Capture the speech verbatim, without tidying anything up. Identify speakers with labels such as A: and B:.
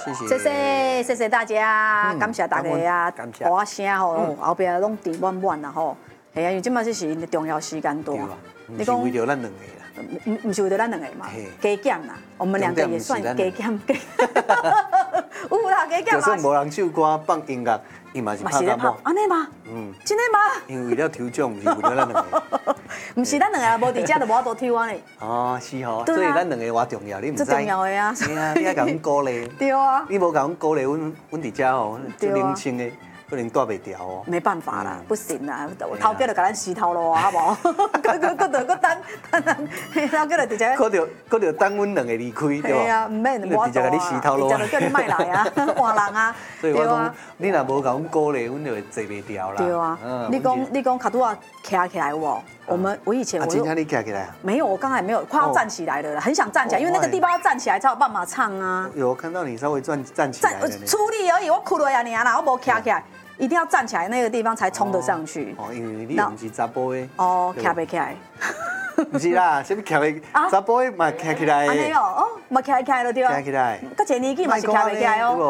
A: 谢谢，
B: 谢谢谢谢大家，
A: 嗯
B: 感谢大家啊，
A: 感谢
B: 给我声吼，后边拢甜满满啦吼。系啊，因为即马这是因的重要时间段。
A: 对啊，你讲为着咱两个啦，
B: 唔唔是为了咱两个嘛，加减啦，我们两个也算加减。有啦，加减嘛。
A: 就算无人唱歌放音乐，伊嘛是拍感冒。
B: 安尼吗？嗯，真的吗？
A: 因为为了抽奖，唔是为了咱两个。
B: 唔是咱两个无伫遮，就无法度抽啊呢。
A: 哦，是吼，所以咱两个偌重要，你唔知？
B: 最重要的啊。
A: 是啊，你爱甲阮鼓励。
B: 对啊。
A: 你无甲阮鼓励，阮阮伫遮吼，最年轻的。可能带袂掉哦，
B: 没办法啦，不行啦，头家就甲咱洗头路啊，好无？搁搁搁搁等等等，头家就直接。
A: 搁着搁着等阮两个离开，对无？
B: 对啊，唔免，
A: 我直接甲你洗头路，
B: 直接叫你卖来啊，换人啊。
A: 所以我讲，你若无甲阮鼓励，阮就会坐袂掉啦。
B: 对啊，你讲你讲卡杜啊，徛起来有无？我们我以前我
A: 真正你徛起来？
B: 没有，我刚才没有，快要站起来了，很想站起来，因为那个地方要站起来才有办法唱啊。
A: 有看到你稍微站站起来。
B: 出力而已，我哭了呀你啊啦，我无徛起来。一定要站起来那个地方才冲得上去。
A: 哦，因为你唔是查甫的。
B: 哦，徛袂起来。
A: 唔是啦，什么徛袂？查甫的嘛徛起来。
B: 安尼哦，哦，嘛徛起来了对啊。
A: 徛起来。
B: 到一个年纪嘛是徛袂起来哦。